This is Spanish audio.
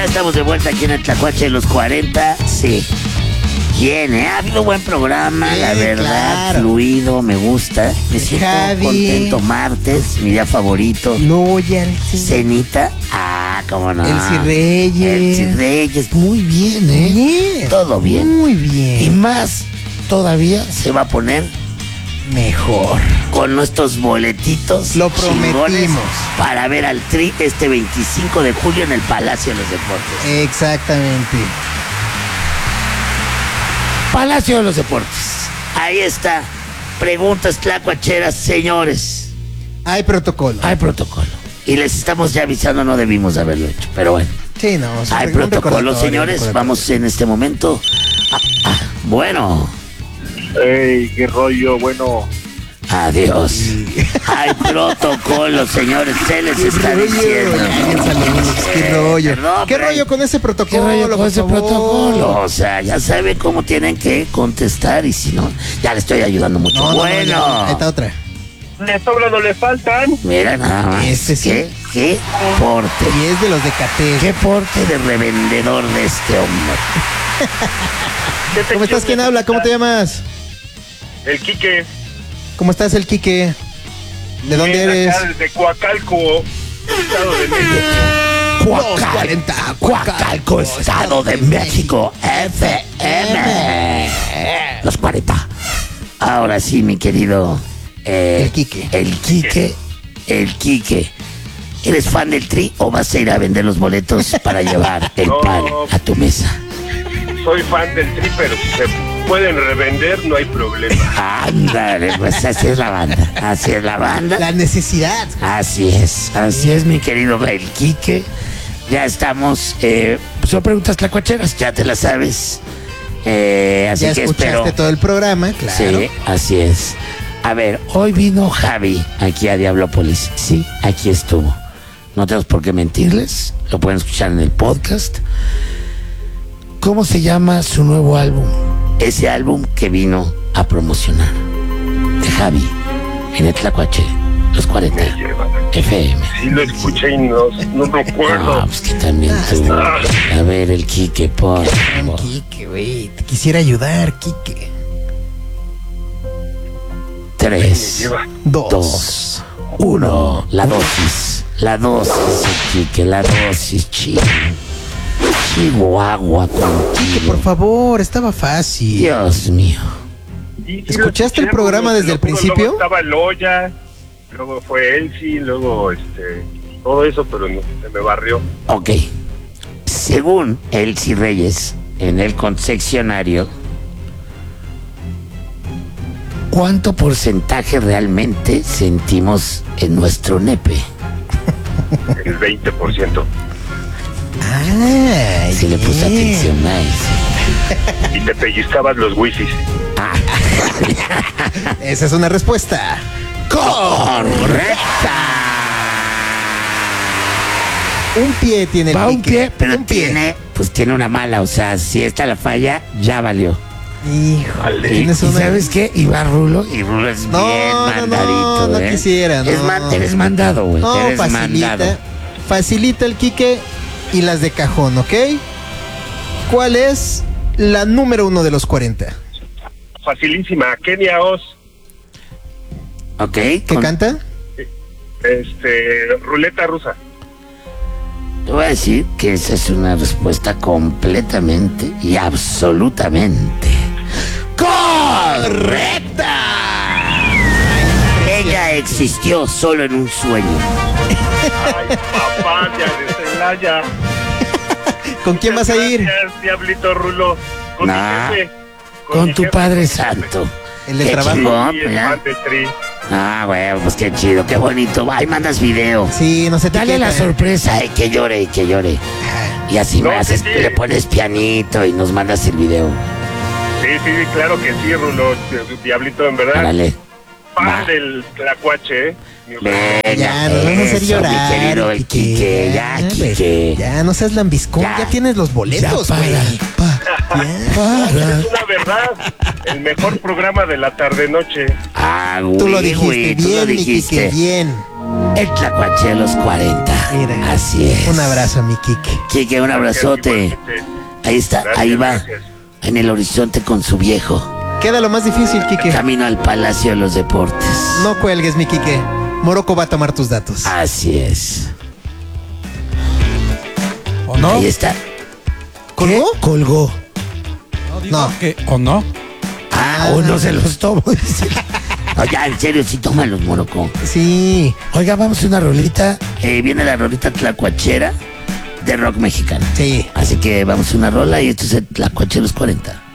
estamos de vuelta aquí en el Tlacuache de los 40. Sí. Bien, ha habido buen programa, la verdad, claro. Fluido, me gusta. Me siento Javi. contento. Martes, mi día favorito. Loyalty. Cenita, cómo no. Elsie Reyes. Elsie Reyes, muy bien, Bien. Todo bien. Muy bien. Y más, todavía se va a poner mejor. con nuestros boletitos. Lo chingones prometimos. Para ver al Tri este 25 de julio en el Palacio de los Deportes. Exactamente. Palacio de los Deportes. Ahí está. Preguntas tlacuacheras, señores. Hay protocolo. Hay protocolo. Y les estamos ya avisando, no debimos haberlo hecho. Pero bueno. Sí, no. Hay protocolo, señores. Vamos en este momento. Bueno. Ey, qué rollo, bueno. Adiós. Hay protocolo, señores. Se les está diciendo. Qué rollo. Perdón, ¿Qué pero rollo con ese protocolo? ¿Qué rollo con por ese favor? protocolo? O sea, ya saben cómo tienen que contestar y si no, ya le estoy ayudando mucho. No, bueno. ya, ahí está otra. Le sobran o le faltan. Mira nada más. Este sí. ¿Qué porte? Y es de los de Catej. ¿Qué porte de revendedor de este hombre? ¿Cómo estás? ¿Quién habla? ¿Cómo te llamas? El Quique. ¿Cómo estás, el Quique? ¿De dónde eres? Acá desde Coacalco, Estado de México. Coacalco, Estado de México, FM. Los 40. Ahora sí, mi querido. El Quique. El Quique. ¿Eres fan del Tri o vas a ir a vender los boletos para llevar el No. pan a tu mesa? Soy fan del Tri, pero si se pueden revender, no hay problema. Ándale, pues así es la banda. Así es la banda. La necesidad. Así es, mi querido el Quique. Ya estamos. Son preguntas tlacuacheras, ya te las sabes. Así Ya que escuchaste espero. todo el programa, claro. Sí, así es. A ver, hoy vino Javi aquí a Diablópolis. Sí, aquí estuvo. No tenemos por qué mentirles. Lo pueden escuchar en el podcast. ¿Cómo se llama su nuevo álbum? Ese álbum que vino a promocionar. De Javi, en el Tlacuache, los 40 FM. Sí lo escuché y no me acuerdo. Ah, pues que también tú. A ver, el Quique, por favor. Quique, güey. Te quisiera ayudar, Quique. 3, Lleva. 2, 1. La dosis, Quique, la dosis, Chihuahua Quique, contigo. por favor, estaba fácil. Dios mío. Sí, ¿Escuchaste lo el programa te desde lo el juro, principio? Luego estaba Loya, luego fue Elsie, luego todo eso, pero no, se me barrió. Ok. Según Elsie Reyes, en el concesionario, ¿cuánto porcentaje realmente sentimos en nuestro nepe? El 20%. Ah, Si le puse bien. atención a eso. Y te pellizcabas los wifis. Esa es una respuesta. ¡Correcta! Un pie tiene el Va un Quique. pie, pero Un pie. tiene una mala. O sea, si esta la falla, ya valió. Híjole, Y, tienes y una. ¿sabes qué? Y va Rulo, y Rulo es No, bien no, mandadito, no ¿eh? quisiera, no. Eres mandado, güey. No, Eres mandado. facilita el Quique y las de cajón, ¿ok? ¿Cuál es la número 1 de los 40? Facilísima. Kenia Oz, ¿Ok? ¿Qué canta? ruleta rusa. Te voy a decir que esa es una respuesta completamente y absolutamente correcta. Ella existió solo en un sueño. Ay, papá, ya de Celaya. ¿Con quién vas a ir? Gracias, Diablito Rulo. Con Nah, mi jefe. Con mi tu jefe. Padre Santo. El del Qué trabajo. chingón, Y el ¿verdad? fan del Tri. Ah, güey, pues qué chido, qué bonito. Ahí mandas video. Sí, no se te Dale la sorpresa, que llore y que llore. Y así No, me haces, sí, sí. le pones pianito y nos mandas el video. Sí, claro que sí, Rulo. Diablito, en verdad. Órale. Va. Fan del Tlacuache, mi rey. Venga, Ya, nos vamos a hacer eso, llorar. mi querido el Quique, ya, güey. Quique. Ya, no seas lambiscón. Ya. Ya tienes los boletos, Ya, güey. para. Ya. Es una verdad. El mejor programa de la tarde-noche. Ah, güey, Tú lo dijiste güey, tú bien, lo mi Quique, dijiste. bien. El Tlacuache de los 40. Mira. Así es. Un abrazo, mi Quique. Quique, un abrazote. Ahí está, Gracias, ahí va. gracias. En el horizonte con su viejo. Queda lo más difícil, Quique. Camino al Palacio de los Deportes. No cuelgues, mi Quique. Morocco va a tomar tus datos. Así es. ¿O no? Ahí está. ¿Colgó? Colgó. No, digo No. que, ¿o no? Ah, uno se los tomo. Dice. Oye, en serio, sí, tómalos, Morocco. Sí. Oiga, vamos a una rolita. Viene la rolita tlacuachera de rock mexicano. Sí. Así que vamos a una rola y esto es el Tlacuache de los 40.